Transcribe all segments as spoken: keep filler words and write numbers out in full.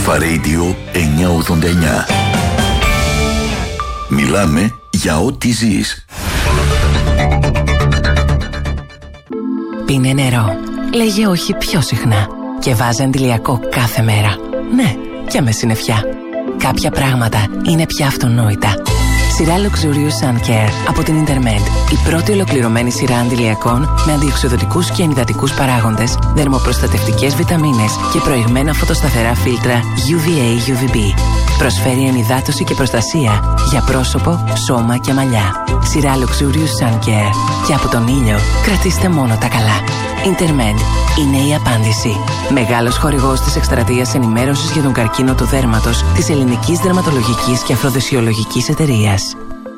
Αλφα Radio εννιακόσια ογδόντα εννιά. Μιλάμε για ό,τι ζεις. Πίνε νερό. Λέγε όχι πιο συχνά. Και βάζε αντιλιακό κάθε μέρα. Ναι, και με συννεφιά. Κάποια πράγματα είναι πια αυτονόητα. Σειρά Luxurious Sun Care από την Intermed. Η πρώτη ολοκληρωμένη σειρά αντιλιακών με αντιοξυδοτικούς και ενυδατικούς παράγοντες, δερμοπροστατευτικές βιταμίνες και προηγμένα φωτοσταθερά φίλτρα γιου βι έι γιου βι μπι. Προσφέρει ενυδάτωση και προστασία για πρόσωπο, σώμα και μαλλιά. Σειρά Luxurious Sun Care. Και από τον ήλιο κρατήστε μόνο τα καλά. Intermed είναι η απάντηση. Μεγάλος χορηγός της εκστρατείας ενημέρωσης για τον καρκίνο του δέρματος της Ελληνικής Δερματολογικής και Αφροδεσιολογικής Εταιρείας.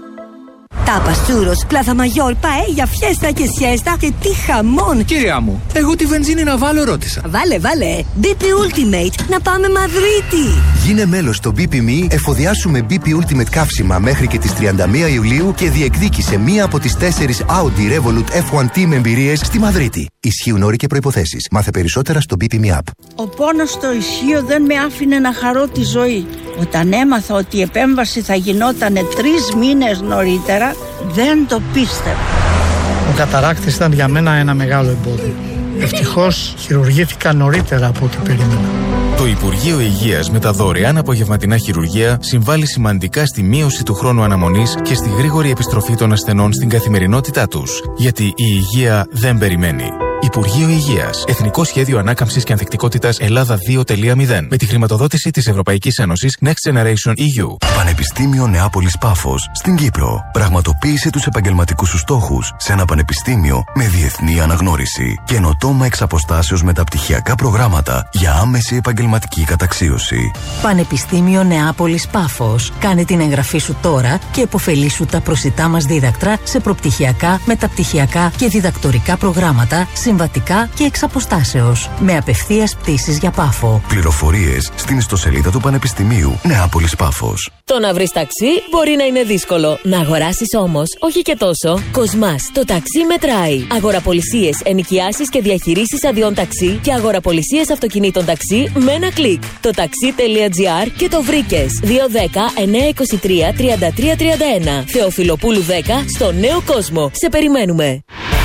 Τάπας, τσούρος, πλάθα μαγιόρ, παέλια, φιέστα και σιέστα και τι χαμόν! Κυρία μου, εγώ τη βενζίνη να βάλω ρώτησα. Βάλε, βάλε! μπι πι Ultimate, να πάμε Μαδρίτη! Γίνε μέλος στο μπι πι Me, εφοδιάσουμε μπι πι Ultimate καύσιμα μέχρι και τις τριάντα μία Ιουλίου και διεκδίκησε μία από τις τέσσερις Audi Revolut εφ ουάν Team εμπειρίες στη Μαδρίτη. Ισχύουν όροι και προϋποθέσεις. Μάθε περισσότερα στο μπι πι Me App. Ο πόνος στο ισχύο δεν με άφηνε να χαρώ τη ζωή. Όταν έμαθα ότι η επέμβαση θα γινόταν τρεις μήνες νωρίτερα, δεν το πίστευα. Ο καταράκτης ήταν για μένα ένα μεγάλο εμπόδιο. Ευτυχώς χειρουργήθηκα νωρίτερα από ό,τι περίμενα. Το Υπουργείο Υγείας με τα δωρεάν απογευματινά χειρουργία συμβάλλει σημαντικά στη μείωση του χρόνου αναμονής και στη γρήγορη επιστροφή των ασθενών στην καθημερινότητά τους. Γιατί η υγεία δεν περιμένει. Υπουργείο Υγείας. Εθνικό Σχέδιο Ανάκαμψης και Ανθεκτικότητας Ελλάδα δύο τελεία μηδέν. Με τη χρηματοδότηση της Ευρωπαϊκής Ένωσης Next Generation ι γιου. Πανεπιστήμιο Νεάπολης Πάφος στην Κύπρο. Πραγματοποίησε τους επαγγελματικούς σου στόχους σε ένα πανεπιστήμιο με διεθνή αναγνώριση. Καινοτόμα εξ αποστάσεως μεταπτυχιακά προγράμματα για άμεση επαγγελματική καταξίωση. Πανεπιστήμιο Νεάπολης Πάφος. Κάνε την εγγραφή σου τώρα και επωφελήσου τα προσιτά μας δίδακτρα σε προπτυχιακά, μεταπτυχιακά και διδακτορικά προγράμματα, συμβατικά και εξ αποστάσεως. Με απευθείας πτήσεις για Πάφο. Πληροφορίες στην ιστοσελίδα του Πανεπιστημίου Νεάπολης Πάφος. Το να βρεις ταξί μπορεί να είναι δύσκολο. Να αγοράσεις όμως, όχι και τόσο. Κοσμάς, το ταξί μετράει. Αγοραπολισίες, ενοικιάσεις και διαχειρήσεις αδειών ταξί και αγοραπολισίες αυτοκινήτων ταξί με ένα κλικ. Το ταξί τελεία τζι άρ και το βρήκες. δύο δέκα εννιακόσια είκοσι τρία τριάντα τρία τριάντα ένα. Θεοφιλοπούλου δέκα στο Νέο Κόσμο. Σε περιμένουμε.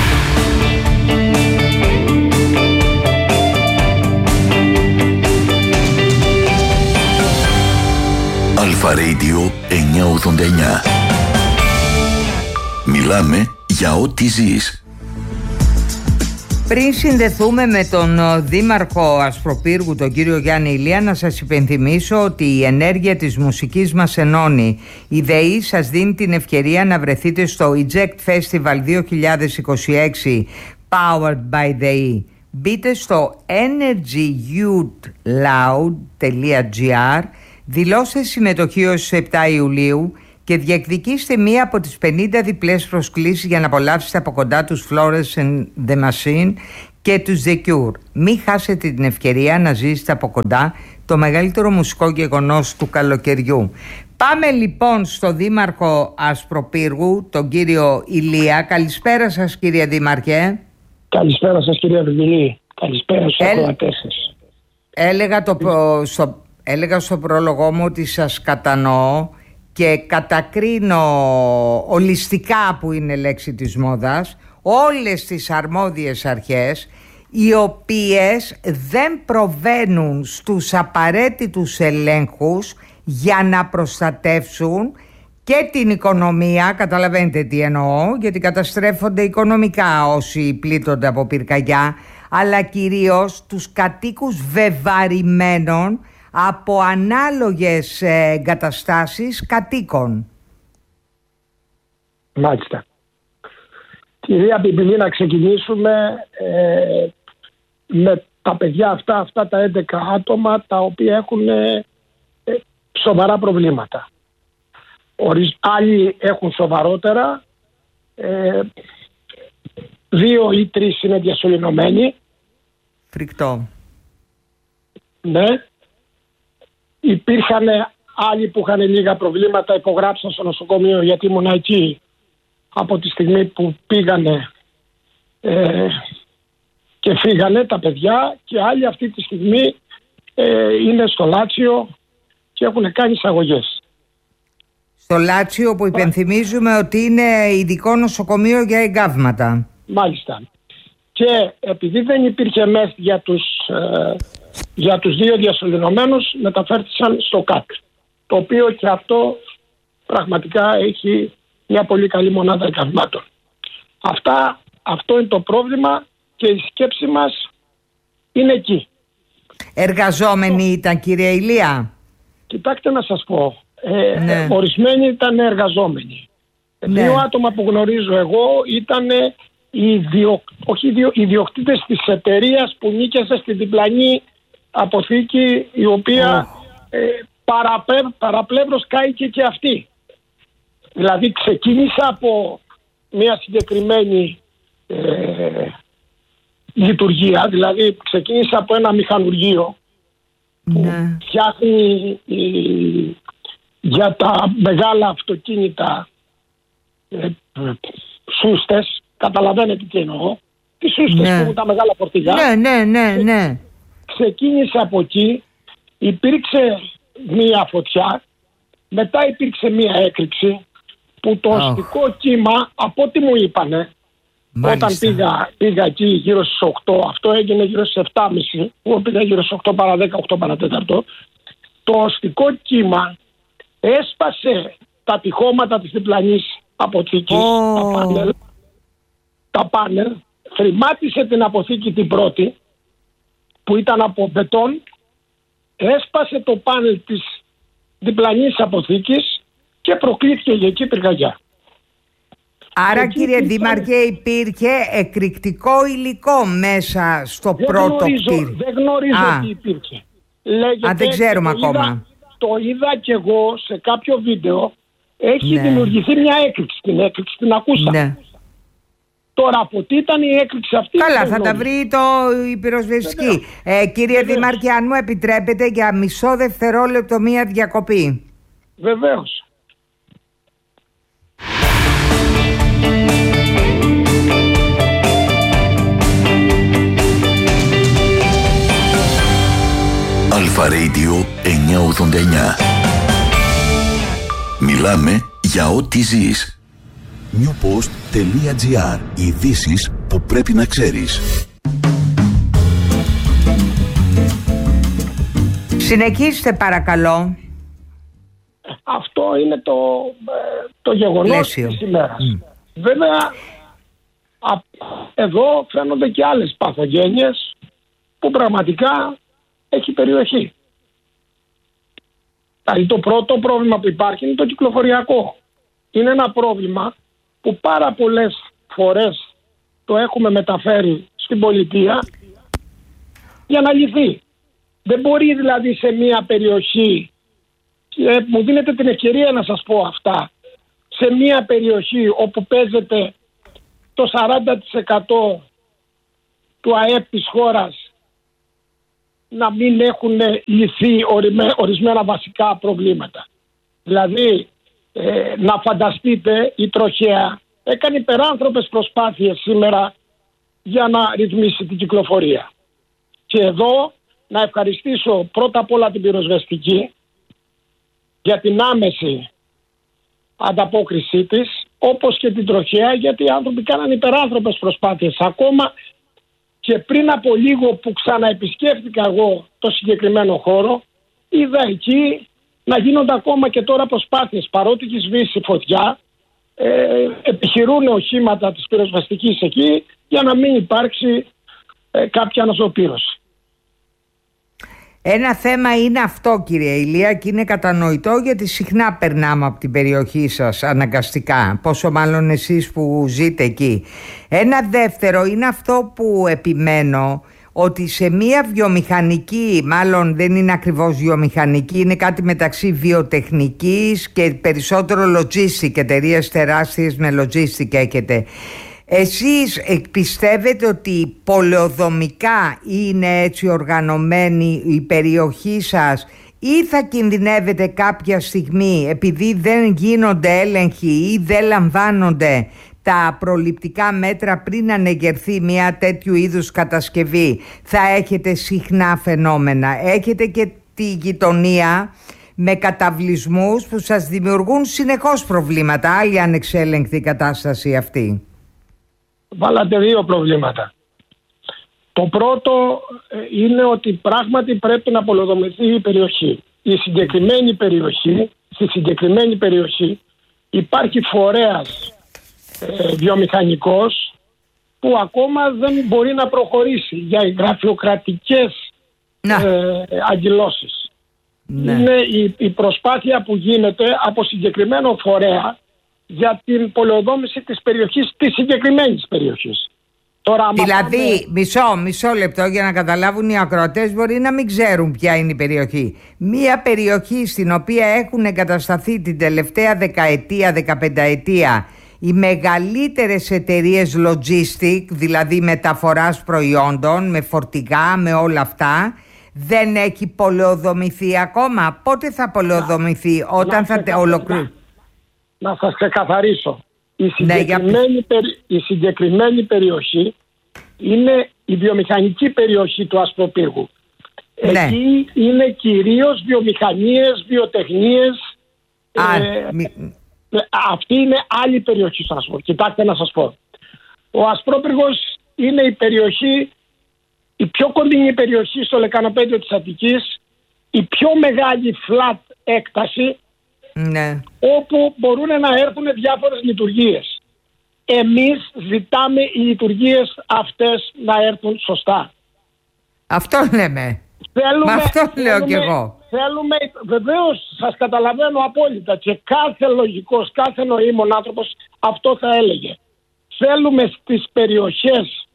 Αλφα Radio εννιακόσια ογδόντα εννιά. Μιλάμε για ό,τι ζεις. Πριν συνδεθούμε με τον Δήμαρχο Ασπροπύργου, τον κύριο Γιάννη Ηλία, να σας υπενθυμίσω ότι η ενέργεια της μουσικής μας ενώνει. Η ΔΕΗ σας δίνει την ευκαιρία να βρεθείτε στο Eject Festival δύο χιλιάδες είκοσι έξι Powered by ΔΕΗ. Μπείτε στο energy youth loud τελεία τζι άρ, δηλώστε συμμετοχή ως επτά Ιουλίου και διεκδικήστε μία από τις πενήντα διπλές προσκλήσεις για να απολαύσετε από κοντά τους Florence and the Machine και τους The Cure. Μην χάσετε την ευκαιρία να ζήσετε από κοντά το μεγαλύτερο μουσικό γεγονός του καλοκαιριού. Πάμε λοιπόν στο Δήμαρχο Ασπροπύργου, τον κύριο Ηλία. Καλησπέρα σας, κύριε Δήμαρχε. Καλησπέρα σας, κύριε Βιλή. Καλησπέρα στους ακροατές σας. Έλεγα, το, στο, έλεγα στο πρόλογο μου ότι σας κατανοώ και κατακρίνω ολιστικά, που είναι λέξη της μόδας, όλες τις αρμόδιες αρχές οι οποίες δεν προβαίνουν στους απαραίτητους ελέγχους για να προστατεύσουν και την οικονομία. Καταλαβαίνετε τι εννοώ, γιατί καταστρέφονται οικονομικά όσοι πλήττονται από πυρκαγιά, αλλά κυρίως τους κατοίκους βεβαρημένων από ανάλογες εγκαταστάσεις κατοίκων. Μάλιστα. Κυρία Πιμπηλή, να ξεκινήσουμε ε, με τα παιδιά αυτά, αυτά τα έντεκα άτομα τα οποία έχουν ε, σοβαρά προβλήματα. Ορισ, άλλοι έχουν σοβαρότερα, ε, δύο ή τρεις είναι διασωληνωμένοι. Φρικτό. Ναι. Υπήρχαν άλλοι που είχαν λίγα προβλήματα, υπογράψαν στο νοσοκομείο γιατί ήμουν εκεί από τη στιγμή που πήγανε ε, και φύγανε τα παιδιά, και άλλοι αυτή τη στιγμή ε, είναι στο Λάτσιο και έχουν κάνει εισαγωγές. Στο Λάτσιο που υπενθυμίζουμε ότι είναι ειδικό νοσοκομείο για εγκάβματα. Μάλιστα. Και επειδή δεν υπήρχε μεθ για τους, ε, για τους δύο διασωληνωμένους, μεταφέρθησαν στο ΚΑΚ, το οποίο και αυτό πραγματικά έχει μια πολύ καλή μονάδα εγκαυμάτων. Αυτά, αυτό είναι το πρόβλημα και η σκέψη μας είναι εκεί. Εργαζόμενοι ήταν, κύριε Ηλία? Κοιτάξτε να σας πω, ε, ναι. ορισμένοι ήταν εργαζόμενοι. Ναι. Δύο άτομα που γνωρίζω εγώ ήταν οι ιδιο, όχι ιδιο, ιδιοκτήτες της εταιρείας που νίκησε στη διπλανή αποθήκη, η οποία oh. ε, παραπέ, παραπλεύρως κάηκε και αυτή. Δηλαδή ξεκίνησε από μια συγκεκριμένη ε, λειτουργία, δηλαδή ξεκίνησε από ένα μηχανουργείο που ναι. φτιάχνει ε, για τα μεγάλα αυτοκίνητα ε, σούστες, καταλαβαίνετε τι εννοώ, τις σούστες ναι. που έχουν τα μεγάλα φορτηγά. Ναι, ναι, ναι, ναι. Ξεκίνησε από εκεί, υπήρξε μία φωτιά, μετά υπήρξε μία έκρηξη που το oh. οστικό κύμα, από ό,τι μου είπανε, μάλιστα. Όταν πήγα, πήγα εκεί γύρω στις οκτώ, αυτό έγινε γύρω στις επτά και μισή, εγώ πήγα γύρω στις οκτώ παρά δέκα, οκτώ παρά τέταρτο, το οστικό κύμα έσπασε τα τυχώματα της διπλανής αποθήκης, oh. τα πάνελ, τα πάνελ, θρημάτισε την αποθήκη την πρώτη, που ήταν από μπετόν, έσπασε το πάνελ της διπλανής αποθήκης και προκλήθηκε για εκεί πυρκαγιά. Άρα εκεί κύριε ήταν... Δήμαρχε, υπήρχε εκρηκτικό υλικό μέσα στο δεν πρώτο γνωρίζω, κτίριο. Δεν γνωρίζω Α. τι υπήρχε. Λέγεται, Α, δεν ξέρουμε το ακόμα. Είδα, το είδα κι εγώ σε κάποιο βίντεο. Έχει ναι. δημιουργηθεί μια έκρηξη. Την έκρηξη την ακούσαμε. Ναι. Τώρα από τι ήταν η έκρηξη αυτή? Καλά, θα τα βρει το, η πυροσβεστική. Ε, κύριε Βεβαίως. Δήμαρχε, αν μου επιτρέπετε για μισό δευτερόλεπτο μία διακοπή. Βεβαίως. Αλφα Radio εννιακόσια ογδόντα εννιά. Μιλάμε για ό,τι ζεις. newpost.gr. Ειδήσεις που πρέπει να ξέρεις. Συνεχίστε παρακαλώ. Αυτό είναι το, το γεγονός Πλαίσιο. της ημέρας. Mm. Βέβαια, α, εδώ φαίνονται και άλλες παθογένειες που πραγματικά έχει περιοχή. Δηλαδή το πρώτο πρόβλημα που υπάρχει είναι το κυκλοφοριακό. Είναι ένα πρόβλημα που πάρα πολλές φορές το έχουμε μεταφέρει στην πολιτεία για να λυθεί. Δεν μπορεί δηλαδή σε μια περιοχή, και μου δίνετε την ευκαιρία να σας πω αυτά, σε μια περιοχή όπου παίζεται το σαράντα τοις εκατό του ΑΕΠ της χώρας, να μην έχουν λυθεί ορισμένα βασικά προβλήματα. Δηλαδή, ε, να φανταστείτε, η τροχέα έκανε υπεράνθρωπες προσπάθειες σήμερα για να ρυθμίσει την κυκλοφορία. Και εδώ να ευχαριστήσω πρώτα απ' όλα την πυροσβεστική για την άμεση ανταπόκρισή της, όπως και την τροχέα, γιατί οι άνθρωποι κάναν υπεράνθρωπες προσπάθειες. Ακόμα και πριν από λίγο που ξαναεπισκέφτηκα εγώ το συγκεκριμένο χώρο, είδα εκεί να γίνονται ακόμα και τώρα προσπάθειες, παρότι έχει σβήσει φωτιά, ε, επιχειρούν οχήματα της πυροσβεστικής εκεί για να μην υπάρξει ε, κάποια αναζωπήρωση. Ένα θέμα είναι αυτό, κύριε Ηλία, και είναι κατανοητό γιατί συχνά περνάμε από την περιοχή σας αναγκαστικά, πόσο μάλλον εσείς που ζείτε εκεί. Ένα δεύτερο είναι αυτό που επιμένω, ότι σε μια βιομηχανική, μάλλον δεν είναι ακριβώς βιομηχανική, είναι κάτι μεταξύ βιοτεχνικής και περισσότερο logistic, εταιρείες τεράστιες με logistic έχετε. Εσείς πιστεύετε ότι πολεοδομικά είναι έτσι οργανωμένη η περιοχή σας, ή θα κινδυνεύετε κάποια στιγμή, επειδή δεν γίνονται έλεγχοι ή δεν λαμβάνονται, τα προληπτικά μέτρα πριν ανεγερθεί μια τέτοιου είδους κατασκευή, θα έχετε συχνά φαινόμενα. Έχετε και τη γειτονία με καταβλισμούς που σας δημιουργούν συνεχώς προβλήματα. Άλλη ανεξέλεγκτη κατάσταση αυτή. Βάλατε δύο προβλήματα. Το πρώτο είναι ότι πράγματι πρέπει να πολεοδομηθεί η περιοχή. Η συγκεκριμένη περιοχή, στη συγκεκριμένη περιοχή υπάρχει φορέας ε, βιομηχανικός που ακόμα δεν μπορεί να προχωρήσει για γραφειοκρατικές ε, αγκυλώσεις. Ναι. Είναι η, η προσπάθεια που γίνεται από συγκεκριμένο φορέα για την πολεοδόμηση της περιοχής, της συγκεκριμένης περιοχής. Τώρα, δηλαδή, πάμε... μισό, μισό λεπτό για να καταλάβουν οι ακροατές, μπορεί να μην ξέρουν ποια είναι η περιοχή. Μία περιοχή στην οποία έχουν εγκατασταθεί την τελευταία δεκαετία, δεκαπενταετία οι μεγαλύτερες εταιρείες logistic, δηλαδή μεταφοράς προϊόντων, με φορτηγά, με όλα αυτά, δεν έχει πολεοδομηθεί ακόμα. Πότε θα πολεοδομηθεί? Να, όταν να θα ολοκληρώσει? Να, να σας ξεκαθαρίσω. Η συγκεκριμένη, ναι, περι, η συγκεκριμένη περιοχή είναι η βιομηχανική περιοχή του Ασπροπύργου. Ναι. Εκεί είναι κυρίως βιομηχανίες, βιοτεχνίες. Α, ε, μη... Αυτή είναι άλλη περιοχή στο Ασπρόπυργο. Κοιτάξτε να σας πω. Ο Ασπρόπυργος είναι η περιοχή, η πιο κοντινή περιοχή στο λεκανοπέδιο της Αττικής, η πιο μεγάλη flat έκταση, ναι, όπου μπορούν να έρθουν διάφορες λειτουργίες. Εμείς ζητάμε οι λειτουργίες αυτές να έρθουν σωστά. Αυτό λέμε. Θέλουμε, Μα αυτό θέλουμε, λέω κι εγώ. Θέλουμε, βεβαίως σας καταλαβαίνω απόλυτα και κάθε λογικός, κάθε νοήμων άνθρωπος αυτό θα έλεγε. Θέλουμε στις περιοχές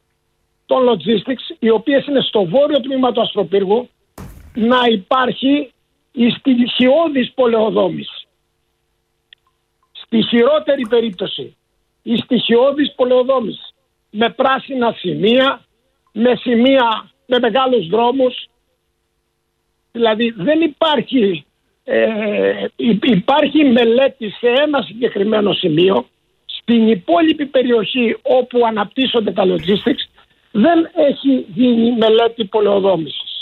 των logistics, οι οποίες είναι στο βόρειο τμήμα του Ασπροπύργου, να υπάρχει η στοιχειώδης πολεοδόμηση. Στη χειρότερη περίπτωση, η στοιχειώδης πολεοδόμηση με πράσινα σημεία, με σημεία με μεγάλους δρόμους. Δηλαδή δεν υπάρχει, ε, υπάρχει μελέτη σε ένα συγκεκριμένο σημείο. Στην υπόλοιπη περιοχή όπου αναπτύσσονται τα logistics δεν έχει γίνει μελέτη πολεοδόμησης.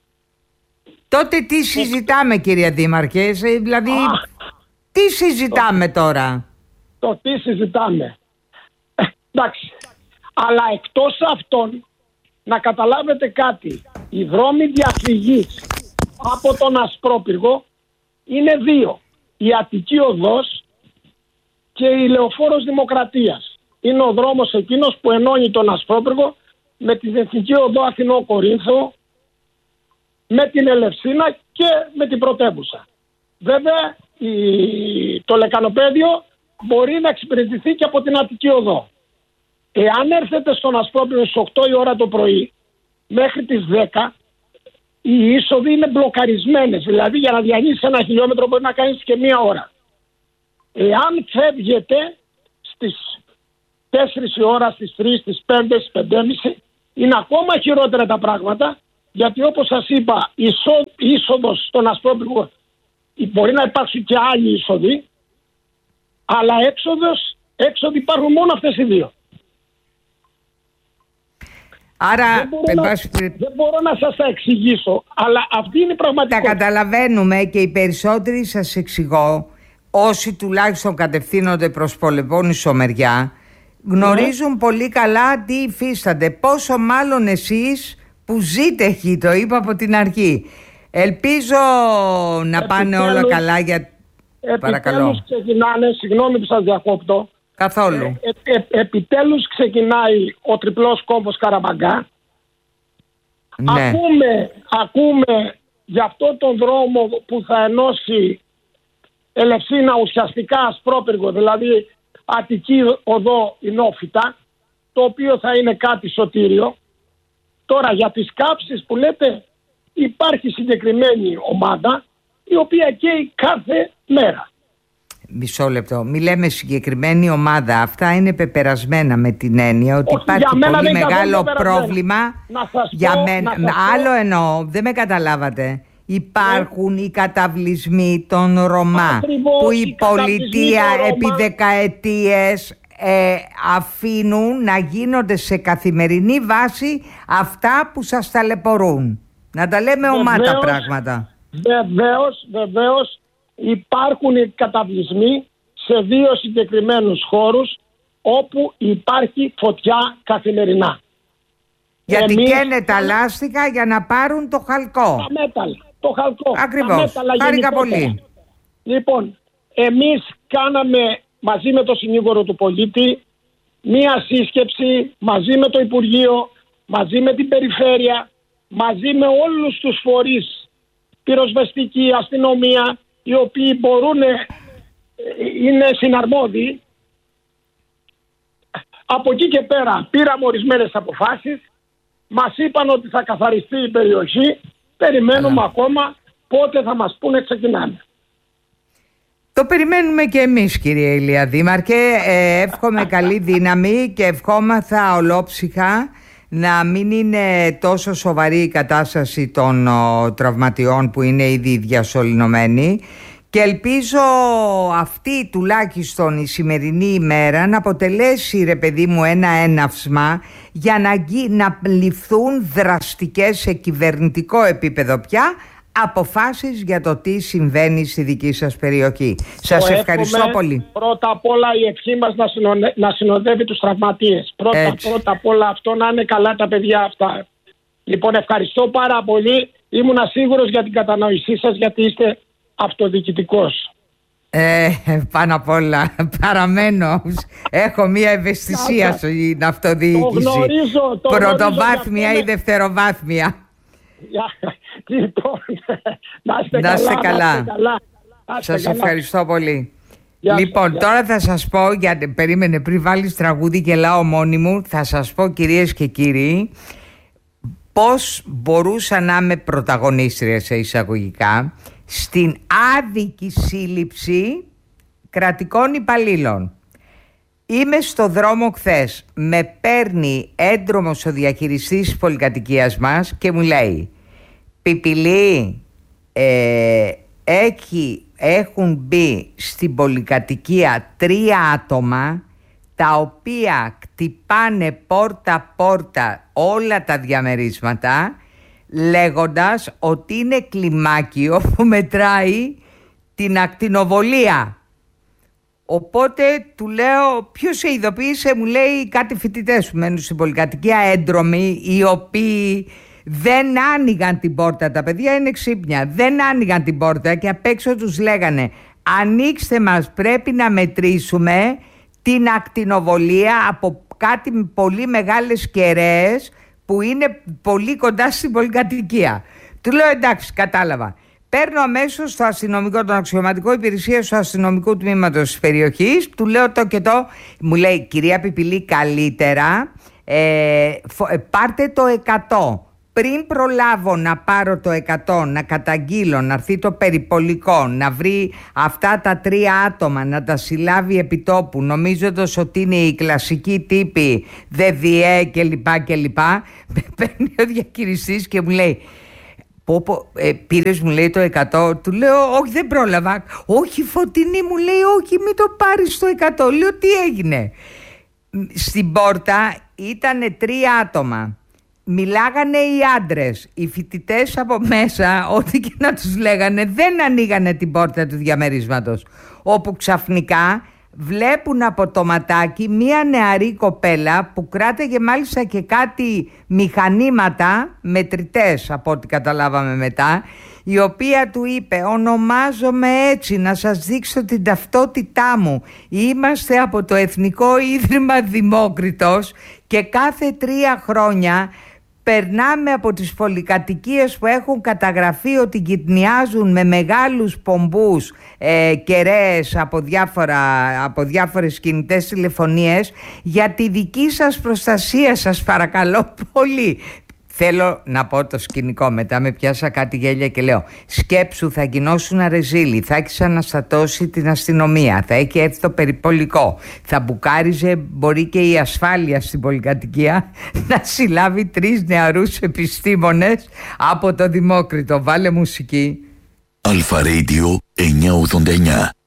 Τότε τι συζητάμε, κυρία Δήμαρχε? Δηλαδή Α, τι συζητάμε το, τώρα? Το τι συζητάμε. Ε, εντάξει. Αλλά εκτός αυτών, να καταλάβετε κάτι. Οι δρόμοι διαφυγής από τον Ασπρόπυργο είναι δύο. Η Αττική Οδός και η Λεωφόρος Δημοκρατίας. Είναι ο δρόμος εκείνος που ενώνει τον Ασπρόπυργο με την Εθνική Οδό Αθηνό Κορίνθο, με την Ελευσίνα και με την Πρωτεύουσα. Βέβαια η... το λεκανοπέδιο μπορεί να εξυπηρετηθεί και από την Αττική Οδό. Εάν έρθετε στον Ασπρόπυργο στις οκτώ η ώρα το πρωί μέχρι τις δέκα, οι είσοδοι είναι μπλοκαρισμένες. Δηλαδή για να διανύσεις ένα χιλιόμετρο μπορεί να κάνεις και μία ώρα. Εάν φεύγετε στις τέσσερις η ώρα, στις τρεις, στις πέντε, στις πέντε και μισή, είναι ακόμα χειρότερα τα πράγματα, γιατί όπως σας είπα, η είσοδος στον Ασπρόπυργο μπορεί να υπάρξουν και άλλοι είσοδοι, αλλά έξοδος, έξοδοι υπάρχουν μόνο αυτές οι δύο. Άρα δεν μπορώ, να, πάση... δεν μπορώ να σας τα εξηγήσω, αλλά αυτή είναι η πραγματικότητα. Τα καταλαβαίνουμε και οι περισσότεροι, σας εξηγώ, όσοι τουλάχιστον κατευθύνονται προς Πολεμπόννησο μεριά, γνωρίζουν ναι. πολύ καλά τι υφίστανται. Πόσο μάλλον εσείς που ζείτε εκεί, το είπα από την αρχή. Ελπίζω να επιτέλους, πάνε όλα καλά για... Παρακαλώ. Επιτέλους ξεκινάνε, συγγνώμη που σας διακόπτω. Καθόλου. Ε, ε, ε, επιτέλους ξεκινάει ο τριπλός κόμβος Καραμπαγκά. Ναι. Ακούμε, ακούμε για αυτό τον δρόμο που θα ενώσει Ελευσίνα ουσιαστικά Ασπρόπυργο, δηλαδή Αττική Οδό Ινόφυτα, το οποίο θα είναι κάτι σωτήριο. Τώρα για τις κάψεις που λέτε, υπάρχει συγκεκριμένη ομάδα η οποία καίει κάθε μέρα. Μισό λεπτό. Μη λέμε συγκεκριμένη ομάδα. Αυτά είναι πεπερασμένα με την έννοια ότι όχι, υπάρχει πολύ μεγάλο πρόβλημα. Να σας για πω, μένα. Να σας Άλλο πω. εννοώ. Δεν με καταλάβατε. Υπάρχουν ναι. οι καταβλισμοί των Ρωμά. Ακριβώς, που η πολιτεία επί δεκαετίες ε, αφήνουν να γίνονται σε καθημερινή βάση αυτά που σας ταλαιπωρούν. Να τα λέμε ομάτα πράγματα. Βεβαίως, βεβαίως υπάρχουν καταβλισμοί σε δύο συγκεκριμένους χώρους όπου υπάρχει φωτιά καθημερινά. Γιατί Εμείς... καίνε τα λάστιχα για να πάρουν το χαλκό. Τα μέταλλα, το χαλκό. Ακριβώς, χάρηκα πολύ. Λοιπόν, εμείς κάναμε μαζί με το συνήγορο του πολίτη μία σύσκεψη μαζί με το Υπουργείο, μαζί με την Περιφέρεια, μαζί με όλους τους φορείς, πυροσβεστική, αστυνομία, οι οποίοι μπορούν, είναι συναρμόδιοι. Από εκεί και πέρα πήραμε ορισμένες αποφάσεις, μας είπαν ότι θα καθαριστεί η περιοχή, περιμένουμε yeah. ακόμα πότε θα μας πούνε ξεκινάμε. Το περιμένουμε και εμείς, κύριε Ηλία Δήμαρχε. Ε, εύχομαι καλή δύναμη και ευχόμαθα ολόψυχα να μην είναι τόσο σοβαρή η κατάσταση των ο, τραυματιών που είναι ήδη διασωληνωμένοι, και ελπίζω αυτή τουλάχιστον η σημερινή ημέρα να αποτελέσει, ρε παιδί μου, ένα έναυσμα για να, να ληφθούν δραστικές σε κυβερνητικό επίπεδο πια αποφάσεις για το τι συμβαίνει στη δική σας περιοχή. Σας ευχαριστώ πολύ. Πρώτα απ' όλα η ευχή μας να, συνοδε... να συνοδεύει τους τραυματίες. Πρώτα, πρώτα απ' όλα αυτό, να είναι καλά τα παιδιά αυτά. Λοιπόν, ευχαριστώ πάρα πολύ. Ήμουνα σίγουρος για την κατανόησή σας, γιατί είστε αυτοδιοικητικός. Ε, πάνω απ' όλα παραμένω. Έχω μία ευαισθησία στην αυτοδιοίκηση. Το γνωρίζω, το πρωτοβάθμια γνωρίζω, ή δευτεροβάθμια. Λοιπόν, να είστε να καλά, καλά. καλά. Σας καλά. Ευχαριστώ πολύ. Γεια λοιπόν σας, τώρα θα σας πω, γιατί περίμενε πριν βάλεις τραγούδι και λάω μόνη μου, θα σας πω, κυρίες και κύριοι, πώς μπορούσα να είμαι πρωταγωνίστρια σε εισαγωγικά στην άδικη σύλληψη κρατικών υπαλλήλων. Είμαι στο δρόμο χθες, με παίρνει έντρομος ο διαχειριστής της πολυκατοικίας μας και μου λέει: Πιπιλή, ε, έχει, έχουν μπει στην πολυκατοικία τρία άτομα τα οποία κτυπάνε πόρτα-πόρτα όλα τα διαμερίσματα, λέγοντας ότι είναι κλιμάκιο που μετράει την ακτινοβολία. Οπότε του λέω: ποιος σε ειδοποίησε? Μου λέει: κάτι φοιτητές που μένουν στην πολυκατοικία, έντρομοι, οι οποίοι δεν άνοιγαν την πόρτα. Τα παιδιά είναι ξύπνια, δεν άνοιγαν την πόρτα και απ' έξω τους λέγανε: ανοίξτε μας, πρέπει να μετρήσουμε την ακτινοβολία από κάτι με πολύ μεγάλες κεραίες που είναι πολύ κοντά στην πολυκατοικία. Του λέω: εντάξει, κατάλαβα. Παίρνω αμέσως το αστυνομικό, τον αξιωματικό υπηρεσία του αστυνομικού τμήματος της περιοχής, του λέω το και το. Μου λέει: κυρία Πιπιλή, καλύτερα ε, φο, ε, πάρτε το εκατό. Πριν προλάβω να πάρω το εκατό, να καταγγείλω, να έρθει το περιπολικό, να βρει αυτά τα τρία άτομα, να τα συλλάβει επιτόπου, νομίζοντας ότι είναι οι κλασικοί τύποι ΔΔΕ κλπ. κλπ. Με παίρνει ο διαχειριστής και μου λέει: Πω, πω, ε, πήρες, μου λέει, το εκατό. Του λέω: όχι, δεν πρόλαβα. Όχι, Φωτεινή, μου λέει, όχι, μην το πάρεις το εκατό. Λέω: τι έγινε? Στην πόρτα ήτανε τρία άτομα. Μιλάγανε οι άντρες. Οι φοιτητές από μέσα, ό,τι και να τους λέγανε, δεν ανοίγανε την πόρτα του διαμερίσματος. Όπου ξαφνικά βλέπουν από το ματάκι μία νεαρή κοπέλα που κράταγε μάλιστα και κάτι μηχανήματα μετρητές, από ό,τι καταλάβαμε μετά, η οποία του είπε: ονομάζομαι έτσι, να σας δείξω την ταυτότητά μου, είμαστε από το Εθνικό Ίδρυμα Δημόκριτος και κάθε τρία χρόνια περνάμε από τις πολυκατοικίες που έχουν καταγραφεί ότι γυτνιάζουν με μεγάλους πομπούς ε, κεραίες από, διάφορα, από διάφορες κινητές τηλεφωνίες. Για τη δική σας προστασία σας παρακαλώ πολύ. Θέλω να πω το σκηνικό, μετά με πιάσα κάτι γέλια και λέω: σκέψου, θα γινώσουν αρεζίλοι, θα έχεις αναστατώσει την αστυνομία, θα έχει έρθει το περιπολικό, θα μπουκάριζε μπορεί και η ασφάλεια στην πολυκατοικία να συλλάβει τρεις νεαρούς επιστήμονες από το Δημόκριτο. Βάλε μουσική. Αλφα Radio εννιακόσια ογδόντα εννιά.